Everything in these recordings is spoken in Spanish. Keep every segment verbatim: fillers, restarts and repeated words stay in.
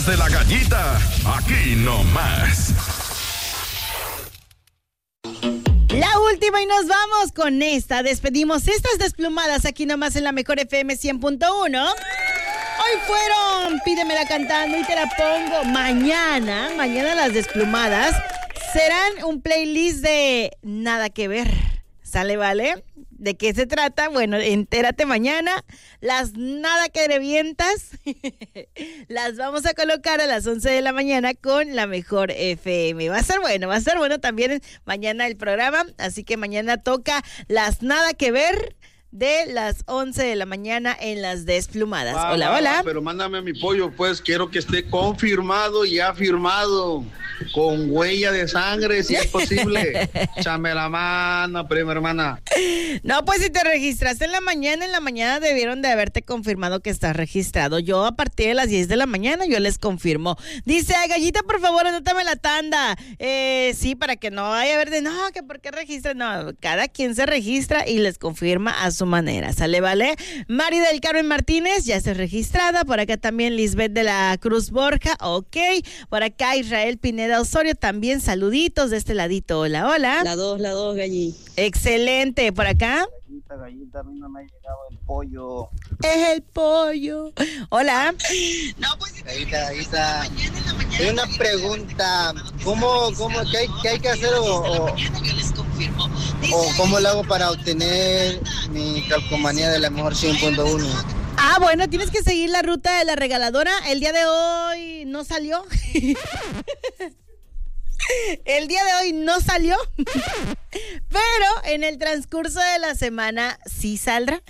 De la gallita, aquí nomás. La última y nos vamos con esta. Despedimos estas desplumadas aquí nomás en la mejor F M cien punto uno. Hoy fueron Pídemela cantando y te la pongo. Mañana, mañana las desplumadas serán un playlist de Nada que Ver. ¿Sale, vale? ¿De qué se trata? Bueno, entérate mañana. Las Nada que Revientas las vamos a colocar a las once de la mañana con la mejor F M. Va a ser bueno, va a ser bueno también mañana el programa. Así que mañana toca Las Nada que Ver de las once de la mañana en las desplumadas. Va, hola, va, hola. Va, pero mándame a mi pollo, pues quiero que esté confirmado y ya firmado, con huella de sangre, si es posible. Échame la mano, prima hermana. No, pues si te registraste en la mañana, en la mañana debieron de haberte confirmado que estás registrado. Yo a partir de las diez de la mañana yo les confirmo. Dice, Gallita, por favor, anótame la tanda. Eh, sí, para que no vaya a ver de, no, que por qué registra. No, cada quien se registra y les confirma a su manera. ¿Sale, vale? Mari del Carmen Martínez, ya está registrada. Por acá también Lisbeth de la Cruz Borja, ok. Por acá Israel Pineda Osorio, también saluditos de este ladito. Hola, hola. La dos, la dos, Galli. Excelente. Por acá. Gallita, gallita, a mí no me ha llegado el pollo. Es el pollo. Hola. No, pues, gallita, gallita. Hay una pregunta. ¿Cómo, cómo, qué hay, qué hay que hacer o, o, o cómo lo hago para obtener mi calcomanía de la mejor cien punto uno? Ah, bueno, tienes que seguir la ruta de la regaladora. El día de hoy no salió. El día de hoy no salió, pero en el transcurso de la semana sí saldrá.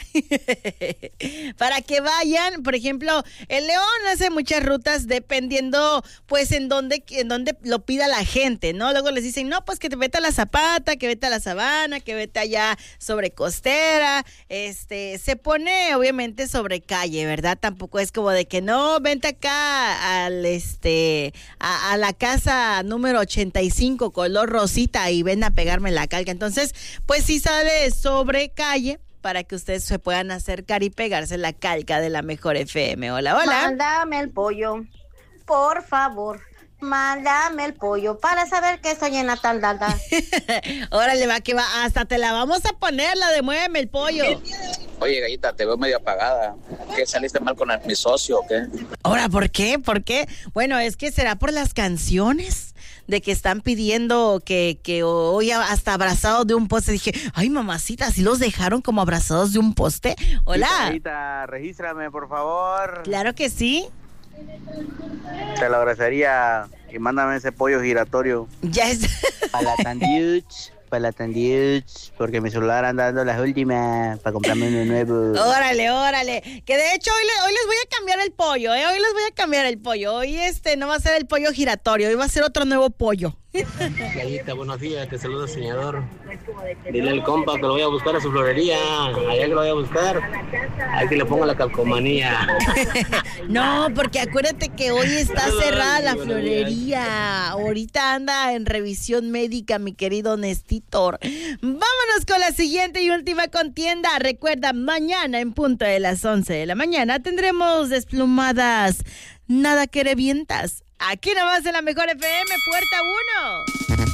Para que vayan, por ejemplo, el León hace muchas rutas dependiendo, pues, en dónde, en dónde lo pida la gente, ¿no? Luego les dicen, no, pues que te vete a la Zapata, que vete a la Sabana, que vete allá sobre Costera. Este, se pone obviamente sobre calle, ¿verdad? Tampoco es como de que no, vente acá al, este, a, a la casa número ochenta y cinco color rosita y ven a pegarme la calca. Entonces, pues sí sale sobre calle para que ustedes se puedan acercar y pegarse la calca de la mejor F M. Hola, hola. Mándame el pollo, por favor. Mándame el pollo para saber que estoy en la taldada. Órale, va que va, hasta te la vamos a poner, la de Muéveme el pollo. Oye, Gallita, te veo medio apagada. ¿Qué, saliste mal con el, mi socio o qué? Ahora, ¿por qué? ¿Por qué? Bueno, es que será por las canciones de que están pidiendo que, que hoy hasta abrazados de un poste. Dije, ay, mamacita, ¿sí los dejaron como abrazados de un poste? Hola. Gallita, regístrame, por favor. Claro que sí. Te lo agradecería y mándame ese pollo giratorio. Ya es. Para la tandiuch, para la tandiuch, porque mi celular anda dando las últimas para comprarme uno nuevo. Órale, órale. Que de hecho hoy, le, hoy les voy a cambiar el pollo, ¿eh? Hoy les voy a cambiar el pollo. Hoy este no va a ser el pollo giratorio, hoy va a ser otro nuevo pollo. Gallita, buenos días, te saluda el señor. Dile al compa que lo voy a buscar a su florería, allá que lo voy a buscar, ahí que le ponga la calcomanía. No, porque acuérdate que hoy está cerrada la florería. Ahorita anda en revisión médica, mi querido Nestitor. Vámonos con la siguiente y última contienda. Recuerda, mañana en punto de las once de la mañana tendremos desplumadas Nada que Revientas. Aquí nomás en la mejor F M, puerta uno.